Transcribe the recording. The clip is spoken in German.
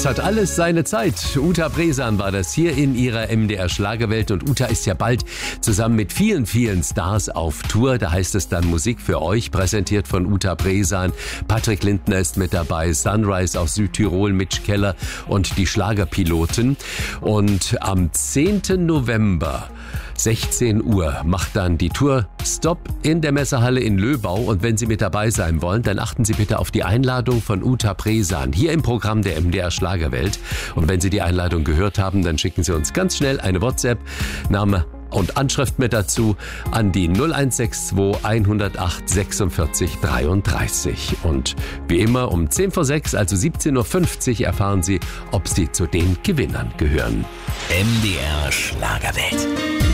Es hat alles seine Zeit. Uta Bresan war das hier in ihrer MDR Schlagerwelt. Und Uta ist ja bald zusammen mit vielen, vielen Stars auf Tour. Da heißt es dann Musik für euch, präsentiert von Uta Bresan. Patrick Lindner ist mit dabei, Sunrise aus Südtirol, Mitch Keller und die Schlagerpiloten. Und am 10. November 16 Uhr macht dann die Tour Stopp in der Messehalle in Löbau. Und wenn Sie mit dabei sein wollen, dann achten Sie bitte auf die Einladung von Uta Bresan hier im Programm der MDR Schlagerwelt. Und wenn Sie die Einladung gehört haben, dann schicken Sie uns ganz schnell eine WhatsApp, Name und Anschrift mit dazu an die 0162 108 46 33. Und wie immer um 10 vor 6, also 17.50 Uhr, erfahren Sie, ob Sie zu den Gewinnern gehören. MDR Schlagerwelt.